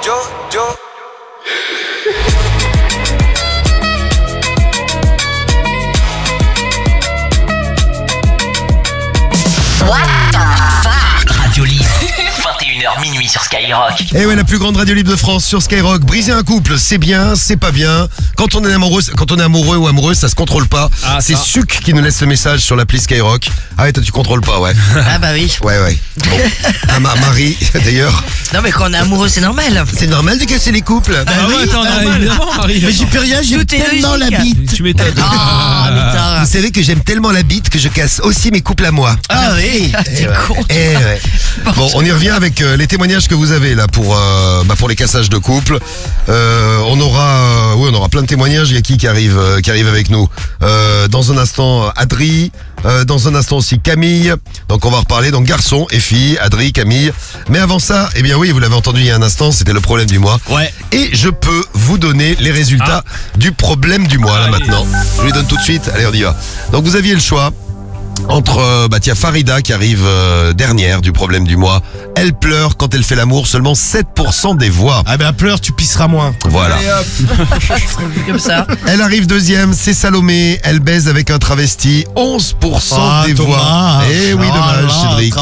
Radio Libre, 21h minuit sur Skyrock. Et ouais, la plus grande radio libre de France sur Skyrock. Briser un couple, c'est bien, c'est pas bien. Quand on est amoureux ou amoureuse, ça se contrôle pas. Ah, c'est ça. Suc qui nous laisse ce message sur l'appli Skyrock. Ah ouais, toi tu contrôles pas, ouais. Ah bah oui. Ouais. Bon. Ah, Marie, d'ailleurs. Non mais quand on est amoureux c'est normal. C'est normal de casser les couples. Ah ouais, attends, évidemment, Marie. Mais j'y peux rien, j'aime Tout est tellement la logique. bite. Tu m'étonnes. Ah putain. Vous savez que j'aime tellement la bite que je casse aussi mes couples à moi. Ah oui. T'es con. Eh ouais. Bon, on y revient avec les témoignages que vous avez là pour les cassages de couple. On aura plein de témoignages. Il y a qui arrive avec nous. Dans un instant, Adri. Dans un instant aussi Camille. Donc on va reparler donc garçons et filles, Adri, Camille. Mais avant ça, eh bien oui, vous l'avez entendu il y a un instant, c'était le problème du mois. Ouais. Et je peux vous donner les résultats du problème du mois là maintenant. Je vous les donne tout de suite. Allez, on y va. Donc vous aviez le choix entre Farida qui arrive dernière du problème du mois. Elle pleure quand elle fait l'amour, seulement 7% des voix. Ah ben pleure, tu pisseras moins. Voilà. Comme ça. Elle arrive deuxième, c'est Salomé. Elle baise avec un travesti, 11% des voix. Eh oui, dommage, Cédric.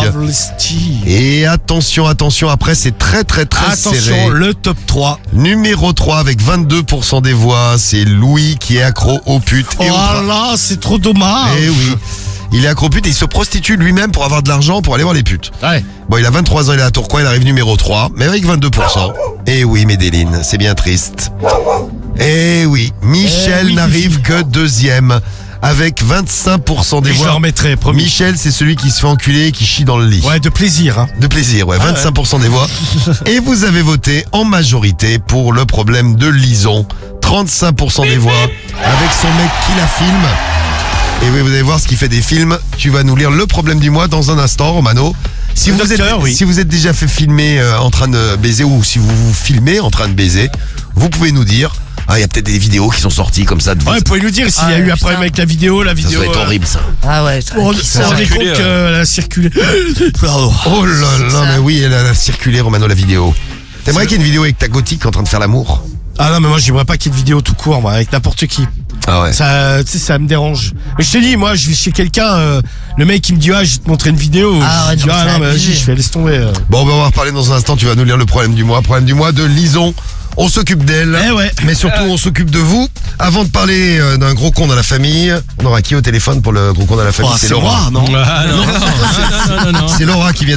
Et attention, après c'est très serré. Attention, le top 3. Numéro 3 avec 22% des voix, c'est Louis qui est accro aux putes. Oh là, c'est trop dommage. Eh oui. Il est accro aux putes et il se prostitue lui-même pour avoir de l'argent pour aller voir les putes. Ouais. Bon, il a 23 ans, il est à Tourcoing, il arrive numéro 3, mais avec 22%. Eh oui, Médéline, c'est bien triste. Eh oui, Michel oui, n'arrive que deuxième, avec 25% des Et je voix. leur mettrai, promis. Michel, c'est celui qui se fait enculer et qui chie dans le lit. Ouais, de plaisir. Hein. De plaisir, ouais, 25% des voix. Et vous avez voté en majorité pour le problème de Lison. 35% des voix, avec son mec qui la filme. Et oui, vous allez voir ce qui fait des films. Tu vas nous lire le problème du mois dans un instant, Romano. Si Le vous docteur, oui. si vous êtes déjà fait filmer en train de baiser ou si vous vous filmez en train de baiser, vous pouvez nous dire. Ah, il y a peut-être des vidéos qui sont sorties comme ça de vous. Ouais, vous pouvez nous dire s'il y a eu un problème avec la vidéo. Ça doit être horrible, ça. Ah ouais. Ça, On qui se sort. rendait compte qu'elle a circulé. Pardon. Oh là là, mais oui, elle a circulé, Romano, la vidéo. T'aimerais qu'il y ait une vidéo avec ta gothique en train de faire l'amour? Ah non, mais moi j'aimerais pas qu'il y ait de vidéo tout court, moi, avec n'importe qui. Ah ouais. Ça, tu sais, ça me dérange. Mais je te dis, moi, je vais chez quelqu'un, le mec il me dit, ah, je vais te montrer une vidéo. Ah ouais, je dis, non, ah c'est non, mais abusé. vas-y, je vais laisse tomber. Bon, ben on va reparler dans un instant. Tu vas nous lire le problème du mois. Problème du mois de Lison. On s'occupe d'elle. Eh ouais. Mais surtout, on s'occupe de vous. Avant de parler d'un gros con dans la famille, on aura qui au téléphone pour le gros con dans la famille? Oh, C'est c'est Laura. moi, non? Ah, non. C'est Laura qui vient.